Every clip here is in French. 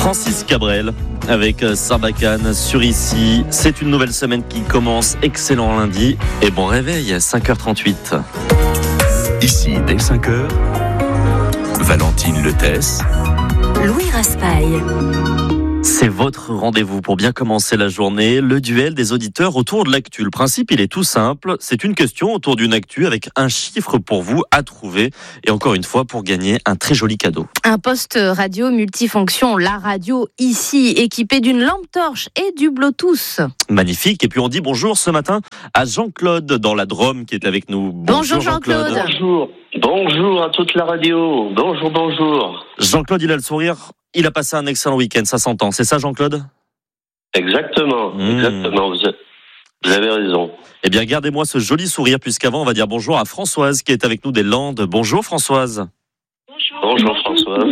Francis Cabrel avec Sarbacane sur Ici. C'est une nouvelle semaine qui commence. Excellent lundi et bon réveil à 5h38. Ici, dès 5h, Valentine Letès, Louis Raspail. C'est votre rendez-vous pour bien commencer la journée, le duel des auditeurs autour de l'actu. Le principe, il est tout simple, c'est une question autour d'une actu avec un chiffre pour vous à trouver et encore une fois pour gagner un très joli cadeau. Un poste radio multifonction, la radio ici, équipée d'une lampe torche et du Bluetooth. Magnifique, et puis on dit bonjour ce matin à Jean-Claude dans la Drôme qui est avec nous. Bonjour Jean-Claude. Bonjour à toute la radio. Bonjour. Jean-Claude, il a le sourire. Il a passé un excellent week-end, ça s'entend. C'est ça, Jean-Claude ? Exactement. Vous avez raison. Eh bien, gardez-moi ce joli sourire, puisqu'avant, on va dire bonjour à Françoise, qui est avec nous des Landes. Bonjour, Françoise. Bonjour Françoise.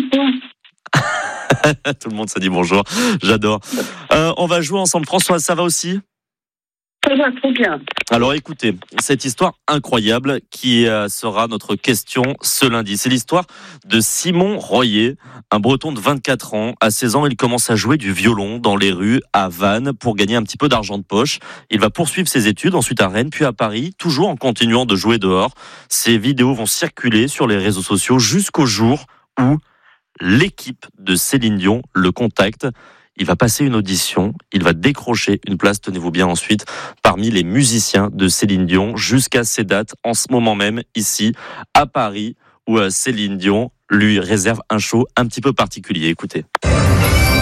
Tout le monde se dit bonjour. J'adore. On va jouer ensemble. Françoise, ça va aussi ? Ça va trop bien. Alors écoutez, cette histoire incroyable qui sera notre question ce lundi. C'est l'histoire de Simon Royer, un breton de 24 ans. À 16 ans, il commence à jouer du violon dans les rues à Vannes pour gagner un petit peu d'argent de poche. Il va poursuivre ses études, ensuite à Rennes, puis à Paris, toujours en continuant de jouer dehors. Ces vidéos vont circuler sur les réseaux sociaux jusqu'au jour où l'équipe de Céline Dion le contacte. Il va passer une audition, il va décrocher une place, tenez-vous bien ensuite, parmi les musiciens de Céline Dion jusqu'à ces dates, en ce moment même, ici, à Paris, où Céline Dion lui réserve un show un petit peu particulier. Écoutez.